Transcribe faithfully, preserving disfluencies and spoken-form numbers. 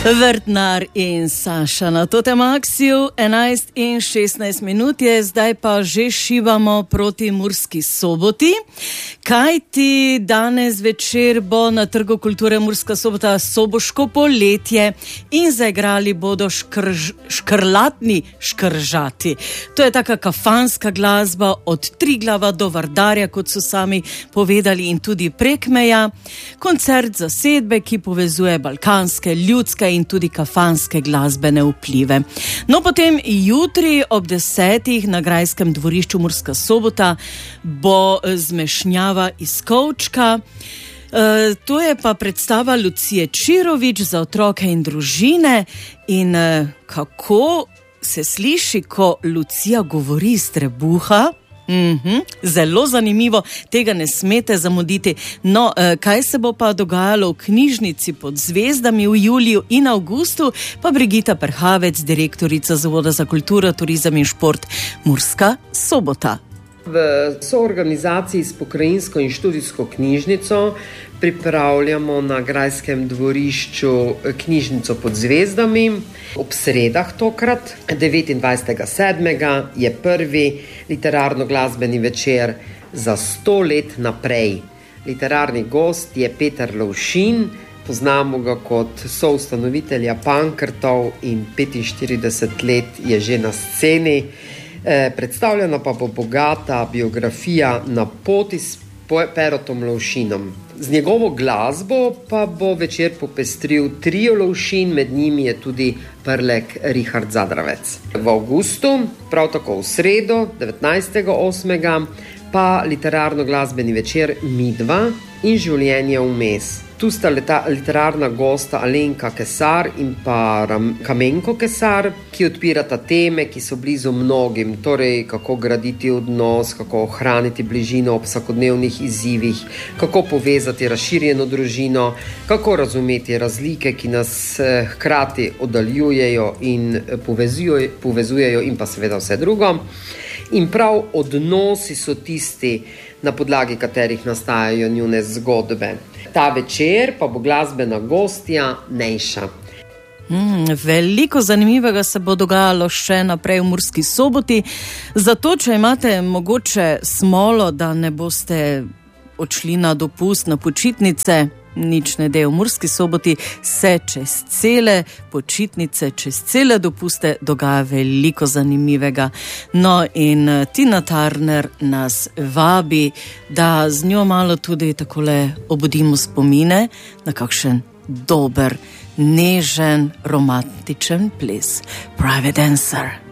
Vrtnar in Saša na Totem Aksiju, enajst in šestnajst minut je, zdaj pa že šibamo proti Murski Soboti. Kaj ti danes večer bo na Trgu kulture Murska Sobota soboško poletje in zaigrali bodo škrž, škrlatni škržati. To je taka kafanska glasba od Triglava do Vardarja, kot so sami povedali, in tudi prek meja. Koncert zasedbe, ki povezuje balkanske, ljudske in tudi kafanske glasbene vplive. No, potem jutri ob desetih na grajskem dvorišču Murska Sobota bo zmešnjava iz kovčka. E, to je pa predstava Lucije Čirovič za otroke in družine. In e, kako se sliši, ko Lucija govori iz trebuha? Mm-hmm. Zelo zanimivo, tega ne smete zamuditi. No, eh, kaj se bo pa dogajalo v knjižnici pod zvezdami v juliju in avgustu, pa Brigita Perhavec, direktorica Zavoda za kulturo, turizem in šport Murska Sobota. V soorganizaciji s pokrajinsko in študijsko knjižnico pripravljamo na grajskem dvorišču knjižnico pod zvezdami. Ob sredah tokrat, devetindvajsetega sedmega je prvi literarno-glasbeni večer za sto let naprej. Literarni gost je Peter Lovšin, poznamo ga kot soustanovitelja Pankrtov in petinštirideset let je že na sceni. E, predstavljena pa bo bogata biografija na poti s Perotom Lovšinom. Z njegovo glasbo pa bo večer popestril trio Lovšin, med njimi je tudi prlek Richard Zadravec. V avgustu, prav tako v sredo, devetnajstega osmega, pa literarno-glasbeni večer Midva in življenje vmes. Tu sta leta, literarna gosta Alenka Kesar in pa Ram, Kamenko Kesar, ki odpirata teme, ki so blizu mnogim, torej kako graditi odnos, kako ohraniti bližino ob vsakodnevnih izzivih, kako povezati razširjeno družino, kako razumeti razlike, ki nas eh, hkrati oddaljujejo in povezujejo, povezujejo in pa seveda vse drugo. In prav odnosi so tisti, na podlagi katerih nastajajo njune zgodbe. Ta večer pa bo glasbena gostja Nejša. Mm, veliko zanimivega se bo dogajalo še naprej v Murski Soboti. Zato, če imate mogoče smolo, da ne boste odšli na dopust, na počitnice, nič ne de v Murski Soboti, se čez cele počitnice, čez cele dopuste dogaja veliko zanimivega. No, in Tina Turner nas vabi, da z njo malo tudi takole obudimo spomine na kakšen dober, nežen, romantičen ples. Private Dancer.